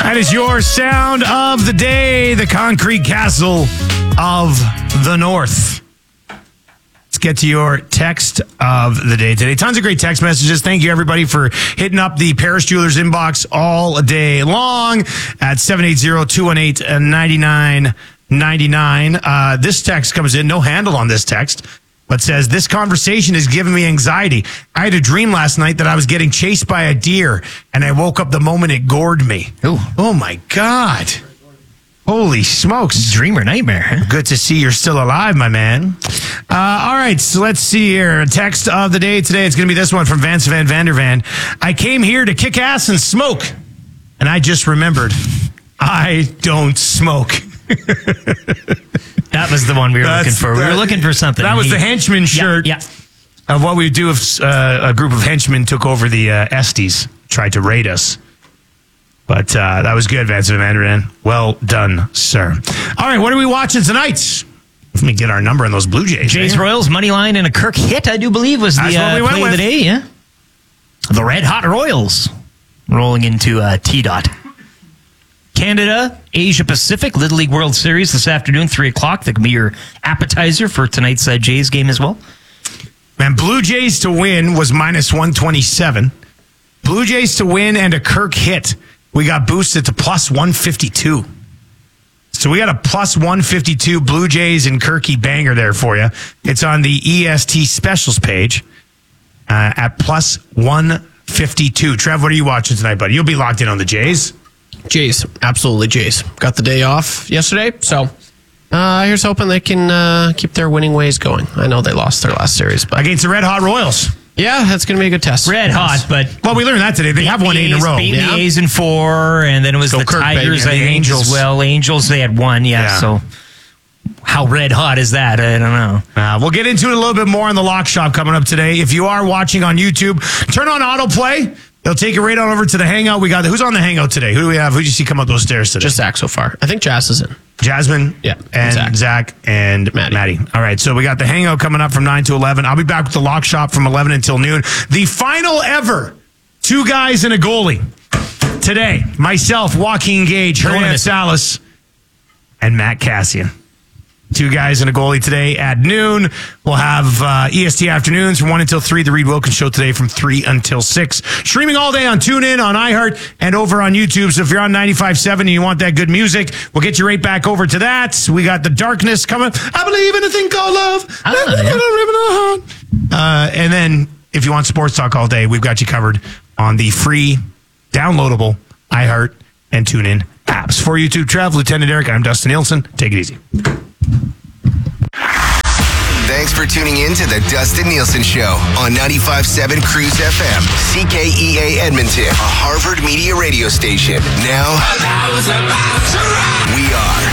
That is your sound of the day, the concrete castle of the North. Let's get to your text of the day today. Tons of great text messages. Thank you, everybody, for hitting up the Paris Jewelers inbox all day long at 780-218-9999. This text comes in, no handle on this text, but says, this conversation is giving me anxiety. I had a dream last night that I was getting chased by a deer, and I woke up the moment it gored me. Oh my God. Holy smokes. Dream or nightmare, huh? Good to see you're still alive, my man. All right, so let's see here. Text of the day today. It's going to be this one from Vance Van Vandervan. I came here to kick ass and smoke, and I just remembered I don't smoke. That was the one we were looking for. We were looking for something. That was the henchman shirt of what we do if a group of henchmen took over the Estes, tried to raid us. But that was good, Vance Van Vandervan. Well done, sir. All right, what are we watching tonight? Let me get our number on those Blue Jays. Jays Royals, money line, and a Kirk hit, I do believe, was the play of the day. Yeah, the Red Hot Royals rolling into T-Dot. Canada, Asia Pacific, Little League World Series this afternoon, 3 o'clock. That can be your appetizer for tonight's Jays game as well. Man, Blue Jays to win was minus 127. Blue Jays to win and a Kirk hit, we got boosted to plus 152. So we got a plus 152 Blue Jays and Kirky banger there for you. It's on the EST specials page at plus 152. Trev, what are you watching tonight, buddy? You'll be locked in on the Jays. Jays, absolutely Jays. Got the day off yesterday, so here's hoping they can keep their winning ways going. I know they lost their last series, but against the Red Hot Royals. Yeah, that's going to be a good test. Red hot, but well, we learned that today. They have won 8 in a row. Beat the A's in 4, and then it was the Kirk, Tigers, baby, I think, Angels as well. Angels, they had 1, So how red hot is that? I don't know. We'll get into it a little bit more on the Lock Shop coming up today. If you are watching on YouTube, turn on autoplay. They'll take you right on over to the Hangout. We got who's on the Hangout today? Who do we have? Who did you see come up those stairs today? Just Zach so far. I think Jazz is in. Jasmine, and Zach and Maddie. All right, so we got the Hangout coming up from 9 to 11. I'll be back with the Lock Shop from 11 until noon. The final ever 2 guys and a goalie today. Myself, Joaquin Gage, Hernan Salas, and Matt Cassian. 2 guys and a goalie today at noon. We'll have EST afternoons from 1 until 3. The Reed Wilkins Show today from 3 until 6. Streaming all day on TuneIn, on iHeart, and over on YouTube. So if you're on 95.7 and you want that good music, we'll get you right back over to that. We got The Darkness coming. I believe in a thing called love. And then if you want sports talk all day, we've got you covered on the free, downloadable iHeart and TuneIn apps. For YouTube, Trev, Lieutenant Eric, I'm Dustin Nielsen. Take it easy. Thanks for tuning in to the Dustin Nielsen Show on 95.7 Cruise FM, CKEA Edmonton, a Harvard Media radio station. Now, we are